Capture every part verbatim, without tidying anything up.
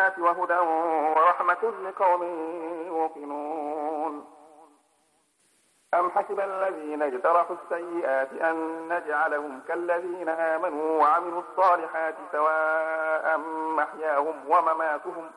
الآيات وهدى ورحمة لقوم يوقنون أم حسب الذين اجترحوا السيئات أن نجعلهم كالذين آمنوا وعملوا الصالحات سواء محياهم ومماتهم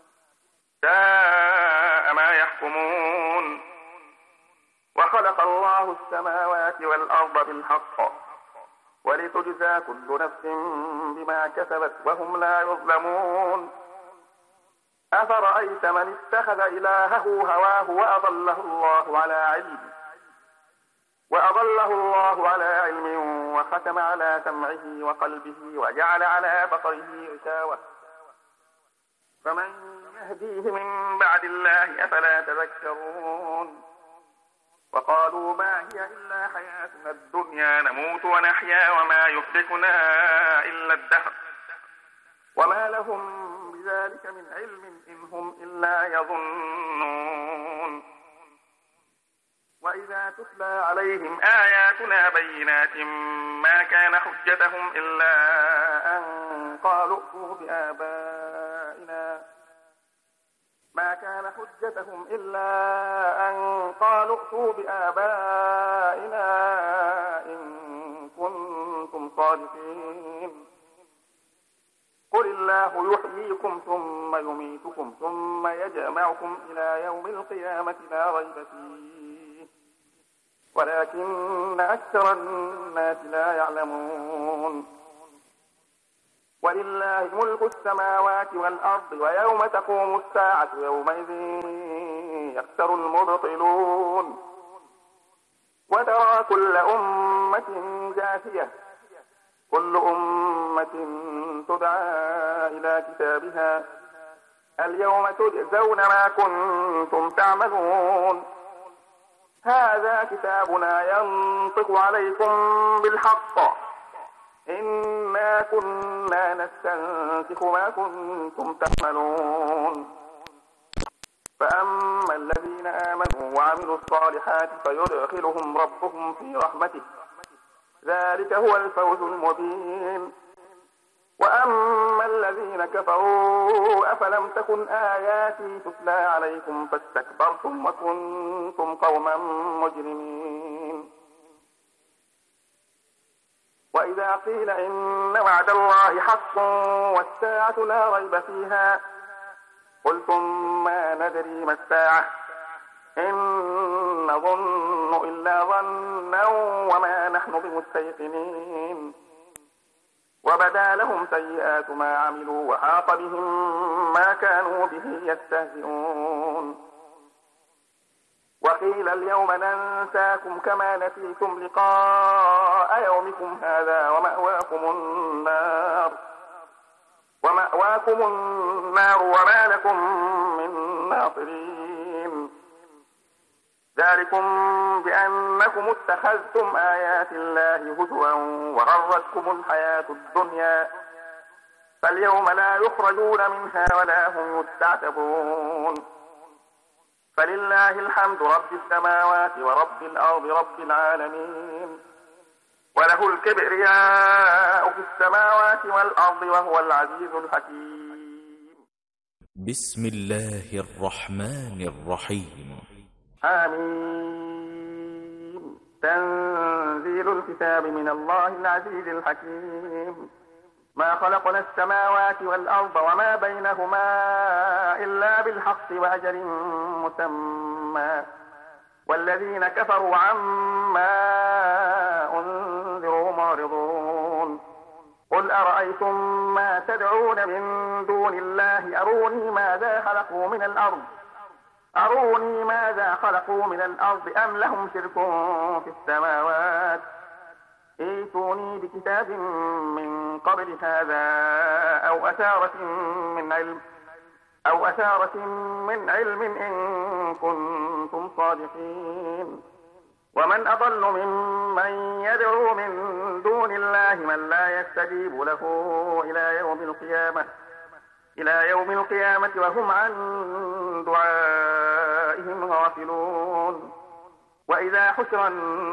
ساء ما يحكمون وخلق الله السماوات والأرض بالحق ولتجزى كل نفس بما كسبت وهم لا يظلمون أفرأيت من اتخذ إلهه هواه وأضله الله على علم وأضله الله على علم وختم على سمعه وقلبه وجعل على بصره غشاوة فمن يهديه من بعد الله أفلا تذكرون وقالوا ما هي إلا حياتنا الدنيا نموت ونحيا وما يهلكنا إلا الدهر وما لهم بذلك من علم إن هم إلا يظنون وإذا تتلى عليهم آياتنا بينات ما كان حجتهم إلا أن قالوا ائتوا بآبائنا ما كان حجتهم إلا أن قالوا ائتوا بآبائنا إن كنتم صادقين قل الله يحييكم ثم يميتكم ثم يجمعكم إلى يوم القيامة لا ريب فيه ولكن أكثر الناس لا يعلمون ولله ملك السماوات والأرض ويوم تقوم الساعة يومئذ يخسر المبطلون وترى كل أمة جاثية كل أمة تدعى إلى كتابها اليوم تجزون ما كنتم تعملون هذا كتابنا ينطق عليكم بالحق إنا كنا نستنسخ ما كنتم تعملون فأما الذين آمنوا وعملوا الصالحات فيدخلهم ربهم في رحمته ذلك هو الفوز المبين وأما الذين كفروا أفلم تكن آياتي تتلى عليكم فاستكبرتم وكنتم قوما مجرمين وإذا قيل إن وعد الله حق والساعة لا ريب فيها قلتم ما ندري ما الساعة إن نظن إلا ظنا وما نحن بمستيقنين وبدا لهم سيئات ما عملوا وحاق بهم ما كانوا به يستهزئون وقيل اليوم ننساكم كما نسيتم لقاء يومكم هذا ومأواكم النار ومأواكم النار وما لكم من ناصرين ذلكم بأنكم اتخذتم آيات الله هزوا وغرتكم الحياة الدنيا فاليوم لا يخرجون منها ولا هم يستعتبون فلله الحمد رب السماوات ورب الأرض رب العالمين وله الكبرياء في السماوات والأرض وهو العزيز الحكيم بسم الله الرحمن الرحيم آمين تنزيل الكتاب من الله العزيز الحكيم ما خلقنا السماوات والأرض وما بينهما إلا بالحق وأجل مسمى والذين كفروا عما أنذروا معرضون قل أرأيتم ما تدعون من دون الله أروني ماذا خلقوا من الأرض أروني ماذا خلقوا من الأرض أم لهم شرك في السماوات ائتوني بكتاب من قبل هذا أو أثارة من علم أو أثارة من علم إن كنتم صادقين ومن أضل ممن يدعو من دون الله من لا يستجيب له إلى يوم القيامة إلى يوم القيامة وهم عن دعائهم غافلون وإذا حشر